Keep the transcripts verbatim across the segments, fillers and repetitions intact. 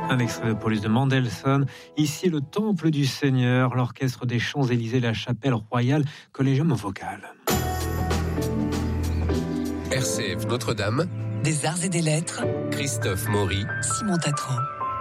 Un extrait de Paulus de Mendelssohn. Ici, le Temple du Seigneur, l'orchestre des Champs-Élysées, la chapelle royale, Collégium vocal. R C F Notre-Dame, des arts et des lettres, Christophe Maury, Simon Tatran.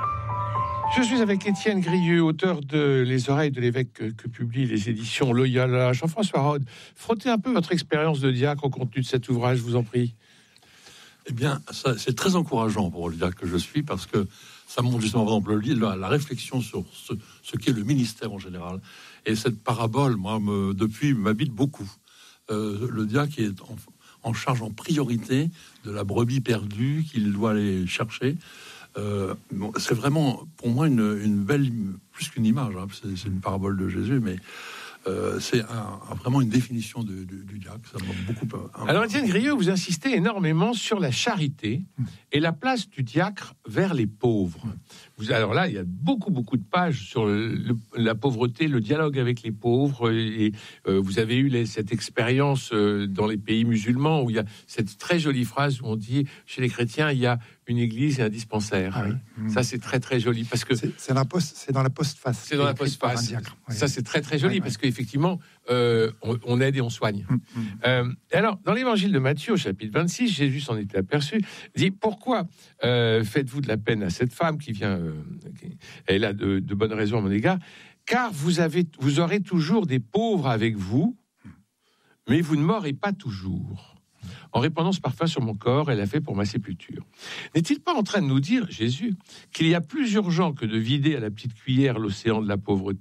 Je suis avec Étienne Grieux, auteur de Les oreilles de l'évêque que, que publient les éditions Loyola. Jean-François Rode, frottez un peu votre expérience de diacre au contenu de cet ouvrage, je vous en prie. Eh bien, ça, c'est très encourageant pour le diacre que je suis, parce que ça montre justement, par exemple, la, la réflexion sur ce, ce qu'est le ministère en général. Et cette parabole, moi, me, depuis, m'habite beaucoup. Euh, le diacre est en, en charge en priorité de la brebis perdue qu'il doit aller chercher. Euh, bon, c'est vraiment, pour moi, une, une belle, plus qu'une image, hein, c'est, c'est une parabole de Jésus, mais euh, c'est un, un, vraiment une définition de, de, du diacre. Ça m'a beaucoup. Un, Alors, Étienne Grieux, vous insistez énormément sur la charité et la place du diacre vers les pauvres. Vous, alors là, il y a beaucoup, beaucoup de pages sur le, le, la pauvreté, le dialogue avec les pauvres. Et, et euh, vous avez eu les, cette expérience euh, dans les pays musulmans où il y a cette très jolie phrase où on dit, chez les chrétiens, il y a une église et un dispensaire. Ah oui. Mmh. Ça, c'est très, très joli. Parce que c'est, c'est, la post, c'est dans la postface. C'est dans la postface. Oui. Ça, c'est très, très joli, oui, parce oui. qu'effectivement, euh, on, on aide et on soigne. Mmh. Euh, alors, dans l'évangile de Matthieu, au chapitre vingt-six, Jésus s'en était aperçu, dit, pourquoi euh, faites-vous de la peine à cette femme qui vient, euh, qui, elle a de, de bonnes raisons à mon égard, car vous, avez, vous aurez toujours des pauvres avec vous, mais vous ne mourrez pas toujours. En répandant ce parfum sur mon corps, elle a fait pour ma sépulture. N'est-il pas en train de nous dire, Jésus, qu'il y a plus urgent que de vider à la petite cuillère l'océan de la pauvreté ?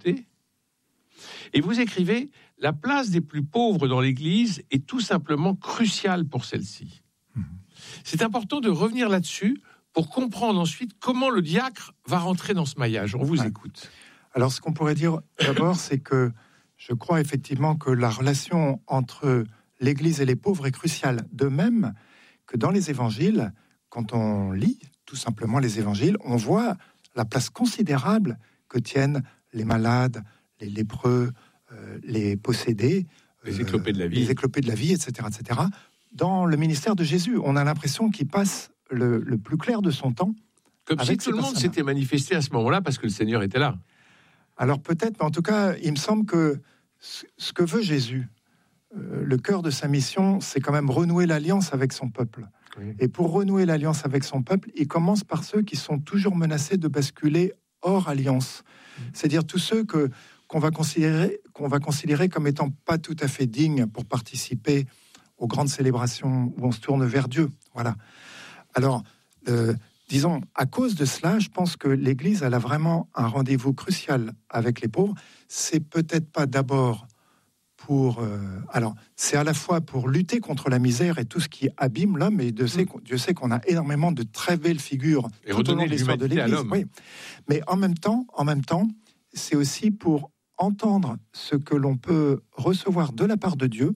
Et vous écrivez, la place des plus pauvres dans l'Église est tout simplement cruciale pour celle-ci. Mmh. C'est important de revenir là-dessus pour comprendre ensuite comment le diacre va rentrer dans ce maillage. On vous ouais. écoute. Alors, ce qu'on pourrait dire d'abord, c'est que je crois effectivement que la relation entre l'Église et les pauvres est cruciale. De même que dans les évangiles, quand on lit tout simplement les évangiles, on voit la place considérable que tiennent les malades, les lépreux, euh, les possédés, les éclopés de la vie, les éclopés de la vie, et cetera, et cetera. Dans le ministère de Jésus, on a l'impression qu'il passe le, le plus clair de son temps. Comme si tout le monde s'était manifesté à ce moment-là parce que le Seigneur était là. Alors peut-être, mais en tout cas, il me semble que ce que veut Jésus, euh, le cœur de sa mission, c'est quand même renouer l'alliance avec son peuple. Oui. Et pour renouer l'alliance avec son peuple, il commence par ceux qui sont toujours menacés de basculer hors alliance. Mmh. C'est-à-dire tous ceux que, qu'on va considérer, qu'on va considérer comme étant pas tout à fait dignes pour participer aux grandes célébrations où on se tourne vers Dieu. Voilà. Alors, euh, disons, à cause de cela, je pense que l'Église elle a vraiment un rendez-vous crucial avec les pauvres. C'est peut-être pas d'abord pour... Euh, alors, c'est à la fois pour lutter contre la misère et tout ce qui abîme l'homme, et Dieu sait, Dieu sait qu'on a énormément de très belles figures et tout au long de l'histoire de l'Église. Oui. Mais en même temps, en même temps, c'est aussi pour entendre ce que l'on peut recevoir de la part de Dieu,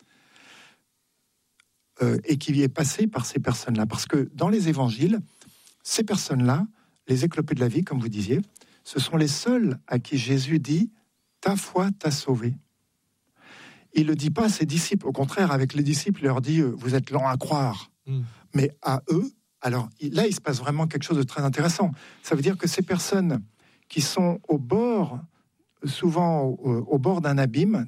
euh, et qui est passé par ces personnes-là. Parce que dans les évangiles, ces personnes-là, les éclopés de la vie, comme vous disiez, ce sont les seuls à qui Jésus dit « ta foi t'a sauvé ». Il ne le dit pas à ses disciples. Au contraire, avec les disciples, il leur dit « vous êtes lents à croire mmh. ». Mais à eux, alors là, il se passe vraiment quelque chose de très intéressant. Ça veut dire que ces personnes qui sont au bord, souvent au, au bord d'un abîme,